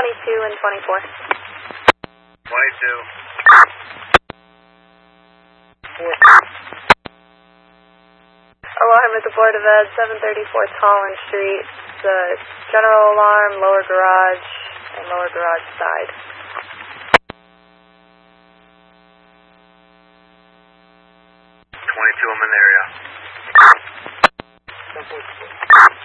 and 24. 22. 4. Alarm at the Board of Ed, 734 Holland Street. The general alarm, lower garage, and lower garage side. 22, I'm in the area. 10.4.